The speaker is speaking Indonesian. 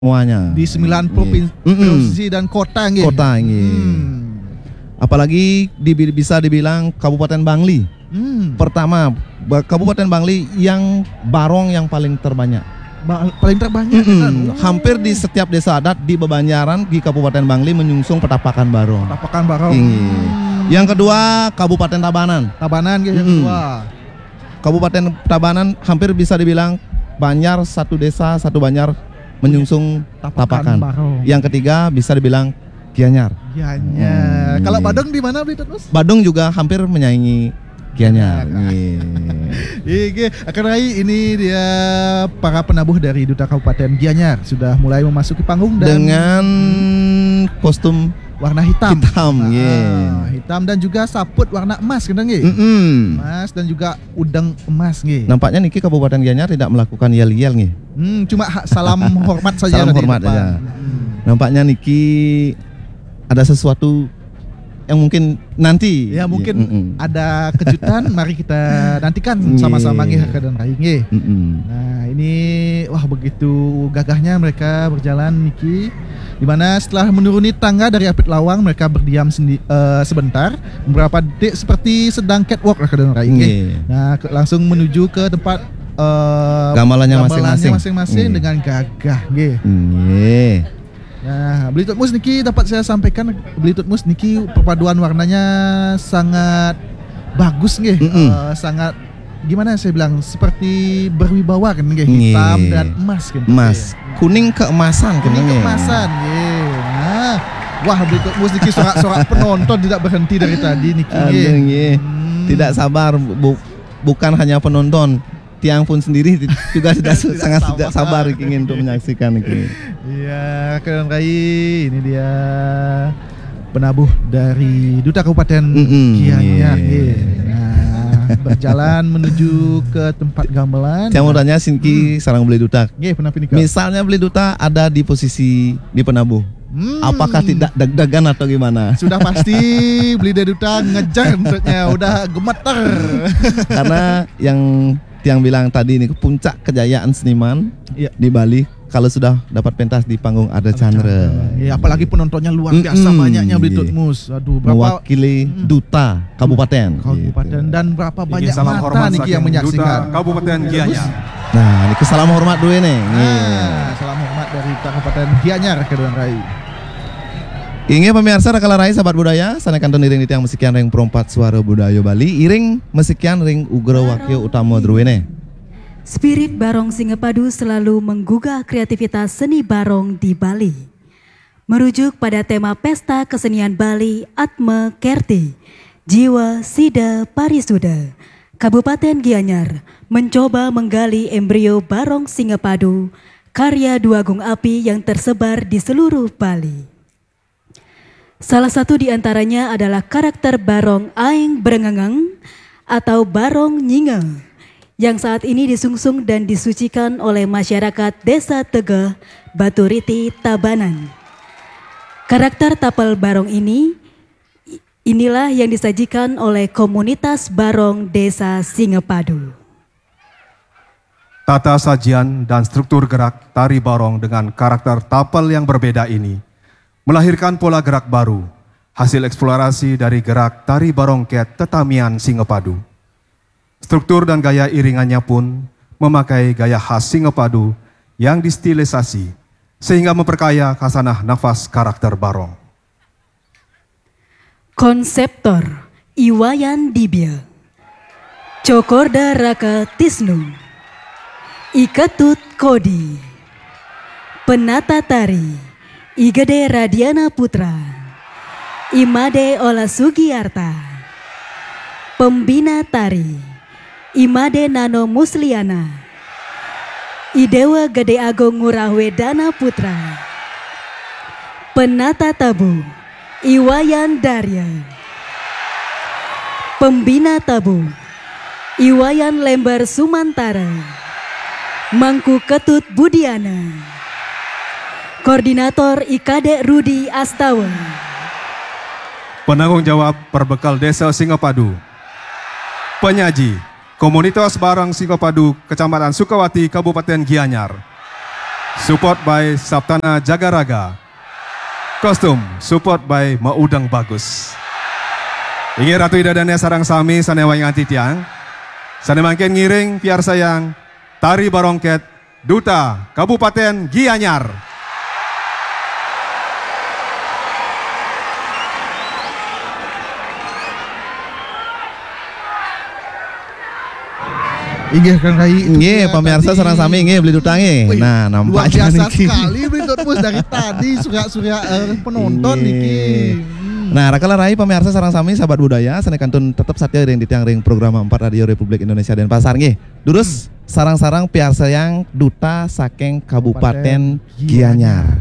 semuanya. Di 9 provinsi dan kota nggih. Kota nggih. Apalagi bisa dibilang Kabupaten Bangli. Pertama, Kabupaten Bangli yang barong yang paling terbanyak. Paling terbanyak kan? Hampir di setiap desa adat di Bebanjaran di Kabupaten Bangli menyungsung Petapakan Barong. Petapakan Barong. Yang kedua Kabupaten Tabanan. Tabanan yang kedua. Kabupaten Tabanan hampir bisa dibilang Banjar, satu desa satu Banjar menyungsung Tapakan. Yang ketiga bisa dibilang Gianyar. Gianyar. Kalau Badung di mana Blitut Mus? Badung juga hampir menyaingi Gianyar. Akan Rai, ini dia para penabuh dari Duta Kabupaten Gianyar sudah mulai memasuki panggung dengan kostum warna hitam. Hitam dan juga saput warna emas kan nggih? Emas dan juga udang emas nggih. Nampaknya niki Kabupaten Gianyar tidak melakukan yel-yel nggih. Cuma salam hormat saja. Salam hormat aja. Nampaknya niki ada sesuatu yang mungkin nanti ada kejutan. Mari kita nantikan sama-sama nggih dan Rai nggih. Nah, ini wah begitu gagahnya mereka berjalan niki, di mana setelah menuruni tangga dari Apit Lawang mereka berdiam sebentar beberapa detik seperti sedang catwalk dan Rai nggih. Nah, langsung menuju ke tempat gamelannya masing-masing dengan gagah nggih. Nah, Blitut Mus niki dapat saya sampaikan, Blitut Mus niki perpaduan warnanya sangat bagus nggih. Sangat gimana saya bilang, seperti berwibawa kan nggih, hitam dan emas kan. Emas, kuning keemasan kan. Kuning keemasan nggih. Nah, wah Blitut Mus niki sorak-sorak penonton tidak berhenti dari tadi niki nggih. Tidak sabar, bukan hanya penonton, tiang pun sendiri juga sudah sangat tidak sabar ingin untuk menyaksikan ini. Iya, keren Rai. Ini dia penabuh dari Duta Kabupaten Gianyar. Nah, berjalan menuju ke tempat gamelan. Saya mau tanya Sinki sarang beli duta. Misalnya beli duta ada di posisi di penabuh. Apakah tidak deg-degan atau gimana? Sudah pasti beli duta ngejar menurutnya, udah gemeter. Karena yang bilang tadi ini puncak kejayaan seniman di Bali kalau sudah dapat pentas di panggung Arda Chandra. Apalagi penontonnya luar biasa banyaknya Blitut Mus. Aduh, mewakili Duta Kabupaten. Dan berapa banyak mata niki yang menyaksikan. Kabupaten Gianyar. Nah, ini salam hormat dulu nih. Salam hormat dari Kabupaten Gianyar ke Don Rai. Inge pemirsa Rakala Rai sahabat budaya, sanekan ton iring di tiang musikian ring perompat suara budaya Bali, iring musikian ring Ugro Wakil Utama Druwene. Spirit Barong Singapadu selalu menggugah kreativitas seni barong di Bali. Merujuk pada tema Pesta Kesenian Bali Atma Kerti, Jiwa Sida Parisuda, Kabupaten Gianyar mencoba menggali embrio Barong Singapadu, karya dua gung api yang tersebar di seluruh Bali. Salah satu di antaranya adalah karakter Barong Aing Berengangang atau Barong Nyinga yang saat ini disungsung dan disucikan oleh masyarakat Desa Tegeh, Baturiti, Tabanan. Karakter tapel Barong inilah yang disajikan oleh komunitas Barong Desa Singapadu. Tata sajian dan struktur gerak tari Barong dengan karakter tapel yang berbeda ini melahirkan pola gerak baru, hasil eksplorasi dari gerak tari Barong Ket Tetamian Singapadu. Struktur dan gaya iringannya pun memakai gaya khas Singapadu yang distilisasi sehingga memperkaya khasanah nafas karakter Barong. Konseptor Iwayan Dibya, Cokorda Raka Tisnu, Ikatut Kodi, Penata Tari Igede Radiana Putra, Imade Ola Sugiyarta, Pembina Tari Imade Nano Musliana, Idewa Gede Agung Ngurahwe Dana Putra, Penata Tabu Iwayan Darya, Pembina Tabu Iwayan Lembar Sumantara, Mangku Ketut Budiana, Koordinator IKD Rudi Astawa, Penanggung jawab Perbekal Desa Singapadu, Penyaji Komunitas Barong Singapadu, Kecamatan Sukawati, Kabupaten Gianyar. Support by Saptana Jagaraga. Kostum support by Maudang Bagus. Ingi Ratu Ida dan sarang sami sanewang anti tiang. Sanemangken ngiring piar sayang Tari Barongket Duta Kabupaten Gianyar. Inggih Kang Rai. Nggih, pemirsa sareng sami nggih beli dutange. Nah, nampaknya luar biasa niki. sekali beli Tutmus dari tadi surya penonton niki. Nah, rakala rai pemirsa sareng sami sahabat budaya sanekantun tetep satya ring ditiang ring program 4 Radio Republik Indonesia Denpasar nggih. Durus sarang-sarang piarsa yang duta saking Kabupaten Gianyar.